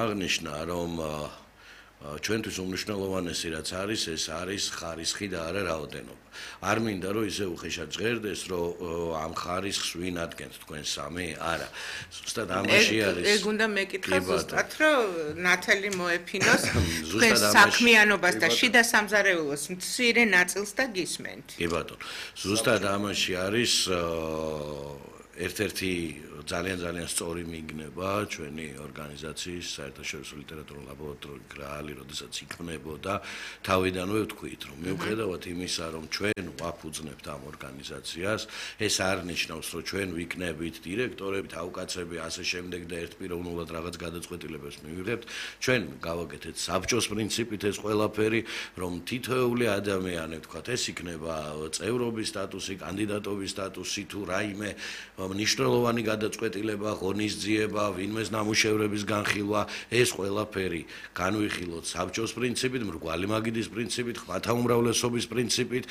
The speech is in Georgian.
აღნიშნა, რომ ჩვენთვის უმნიშვნელოვანესი რაც არის, ეს არის ხარისხი და არა რაოდენობა. არ მინდა რომ ისე უხეშად ჟღერდეს, რომ ამ ხარისხს ვინ ადგენს თქვენ სამი? არა. ზუსტად ამაში არის. ეგ უნდა მეკითხა ზუსტად, რომ ნათელი მოეფინოს თქვენ საქმიანობას და შიდა სამზარეულოს მცირე ნაწილს და გისმენთ. კი ბატონო. ზუსტად ამაში არის ერთ-ერთი ძალიან სწორი მიგნება ჩვენი ორგანიზაციის საერთაშორისო ლიტერატურულ ლაბორატორიის გრალი, როდესაც იქმნებოდა, თავიდანვე ვთქვით, რომ მიუხედავად იმისა, რომ ჩვენ ვაფუძნებთ ამ ორგანიზაციას, ეს არ ნიშნავს, რომ ჩვენ ვიქნებით დირექტორები, თავკაცები, ასე შემდეგ და ერთპიროვნულად რაღაც გადაწყვეტილებებს მივიღებთ. ჩვენ გავაკეთეთ საბჭოს პრინციპით ეს ყველაფერი, რომ თითოეული ადამიანი, ვთქვათ, ეს იქნება წევრობის სტატუსი, კანდიდატობის სტატუსი თუ რაიმე მნიშვნელოვანი გადაწყვეტილება, ღონისძიება, ვინმეს ნამუშევრების განხილვა, ეს ყველაფერი განვიხილოთ საბჭოს პრინციპით, მრგვალი მაგიდის პრინციპით, ხმათა უმრავლესობის პრინციპით